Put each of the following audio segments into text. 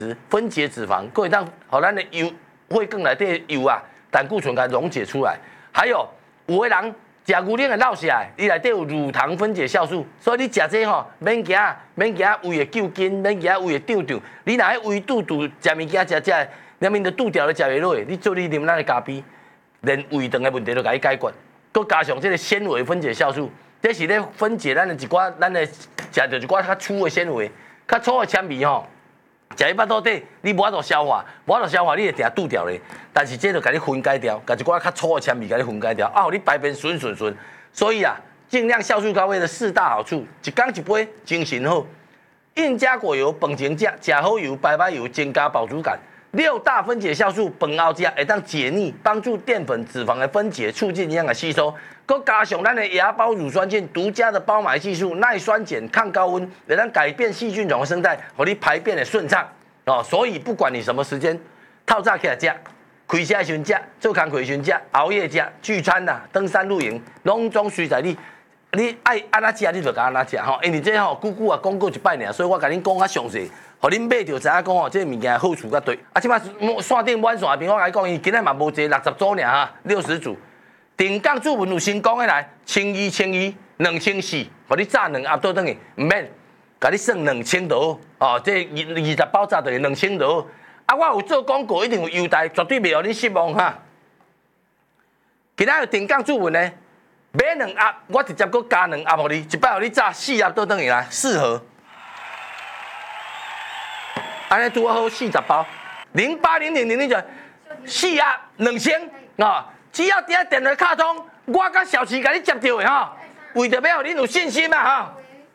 分解脂肪，各位当好咱的油会更来的油啊，胆固醇给它溶解出来。还有有的人食牛奶会落下来，伊内底有乳糖分解酵素，所以你食这吼免惊胃会揪筋，免惊胃会胀胀。你若喺胃肚食物件食，连面就肚条都食袂落去，你做你啉咱的咖啡，连胃肠的问题都甲你解决。佮加上这个纤维分解酵素，这是咧分解咱的一寡咱的食着一寡较粗的纤维，较粗的纤维吼。食伊巴肚底，你无法度消化，你会定肚条咧。但是这就甲你分解掉，甲一寡较粗的纤维甲你分解掉，互你排便顺。所以啊，尽量酵素高位的4大好处：一天一杯，精神好；印加果油，饭前食，食好油，白油，增加饱足感。6大分解酵素，饭后食会当解腻，帮助淀粉、脂肪的分解，促进营养的吸收。佮加上咱的芽孢乳酸菌独家的包埋技术，耐酸碱、抗高温，会当改变细菌种的生态，让你排便的顺畅。哦，所以不管你什么时间，透早起来食，开车的时阵食，做工课的时阵食，熬夜食，聚餐啦、登山露营，拢总随在你爱安怎食，你就甲安怎食吼。因为这吼久啊讲过一摆尔，所以我甲恁讲较详细。互恁买着知影讲吼，这物件好处较对。即摆线顶满线边，我甲你讲，伊今日嘛无济60组尔哈，60组。定岗主文有成功的来，1200，2400，互你炸2盒倒转去，唔免，甲你算2000多哦。这20包炸等于2000多。啊，我有做广告，一定有优待，绝对袂互你失望哈。今仔有定岗主文呢，买2盒，我直接搁加2盒互你，一摆互你炸4盒倒转去来，4盒。安尼拄好40包，080000就4盒2000啊！只要伫电话卡通，我甲小齐甲你接到的哈，为着要互恁有信心啊哈！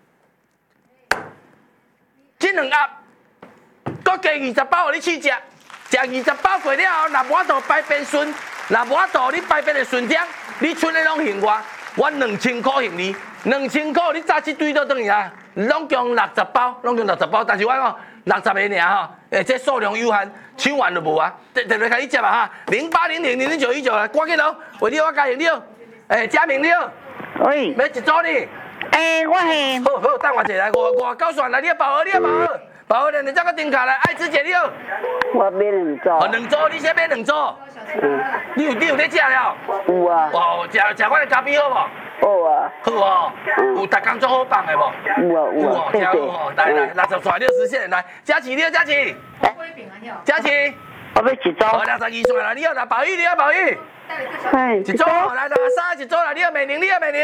这2盒，搁加20包互你试食，食20包过了后，若无法度排便顺，若无法度你排便的顺畅，你剩的拢还我2000块还你，2000块你炸这堆都等于啊，拢共60包，但是我讲60个尔哈，这数量有限，抢完就无啊。电话甲你接啊哈，0800009919来，赶紧咯，为你我加油了，嘉明了， 喂， 要一组呢？ 我是。 好，等我一下来590算来，你保额，保额2张个订卡来，爱芝姐了。 我买2组。 2组，你先买2组。你有在食了？ 有啊。 哦，食我的咖啡好无？ 好啊。 好哦。有逐工做好放的无？ 有啊。 真好哦，来60算60线来，佳琪佳琪。佳琪。 我要1组。 好，62算来，你要来宝玉，一组来63一组来，你要美玲，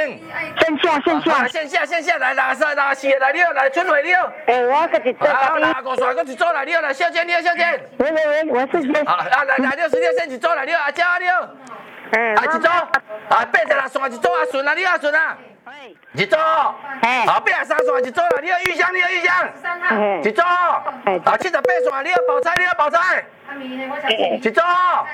线下来64来，你要来春回了。 我个1组。 好，65算个1组来，你要来小姐， 喂，我是谁？ 好，来66线1组来，你要阿娇了。1组，86算1组阿顺啊，你阿顺啊。1组，好83算1组啦，你要玉香，1组，好78算你要包菜，1组，好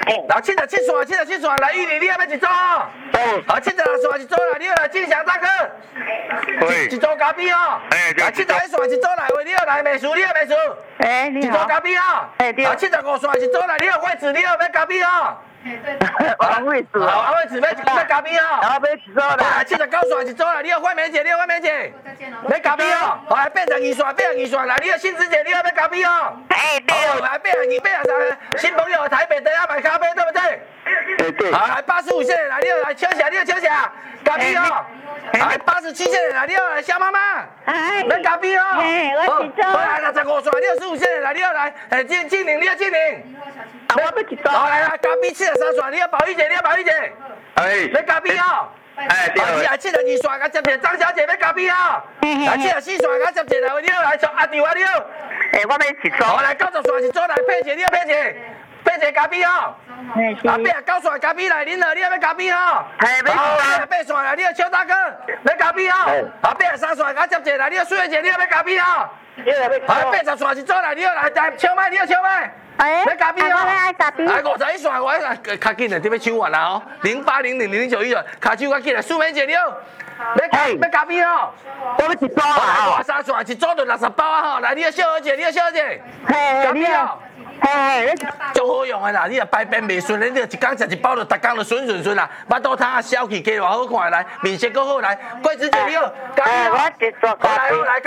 77算来玉里，你要1组，好76算1组啦，你要来金祥大哥，1组咖啡哦，71算1组来，你要来美术，1组咖啡哦，75算1组来，你要位置，你要咖啡哦。 好位置， 好位置，要咖啡哦。 然后买1组啦。 79算1组啦，你要惠美姐，要咖啡哦。好，82算来，你要杏子姐，你要咖啡哦。对。来82新朋友台北的要买咖啡，对不对？ 对。 好，来85线来，你要来秋霞，咖啡哦。来87线来，你要来香妈妈，要咖啡哦。 我1组。 来65算65线来，你要来静玲，你要静玲。 我要1组。 好，来咖啡73算，你要宝玉姐，要咖啡哦。72算，甲接者张小姐要咖啡哦。来74算，甲接者来，你要来阿弟我了。 我要1组。 好，来90算1组来，佩姐，你要佩姐咖啡哦。89算咖啡来，恁你要咖啡哦。88算来，你要邱大哥要咖啡哦。好，83算甲接者来，你要苏月姐，你要咖啡哦。好，80算1组来，你要来秋麦，要咖啡哦。51算我较紧的，你要抢完啦哦。0800009919，卡手较紧啦，苏梅姐了，要咖啡哦。 我要1组啊。 53算1组就60包啊吼，来你要小娥姐，咖啡哦。足好用的啦！你若排便袂顺，你就一天食1包，就逐天就顺啦。巴肚汤啊消气，加偌好看来，面色阁好来。桂子姐你好，咖啡哦。来